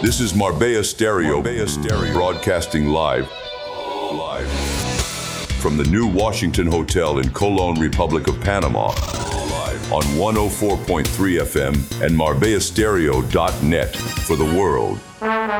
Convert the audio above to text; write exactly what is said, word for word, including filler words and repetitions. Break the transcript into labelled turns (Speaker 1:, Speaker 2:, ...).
Speaker 1: This is Marbella Stereo, Marbella Stereo, broadcasting live, live from the new Washington Hotel in Colón, Republic of Panama, live on one oh four point three F M and Marbella Stereo dot net for the world.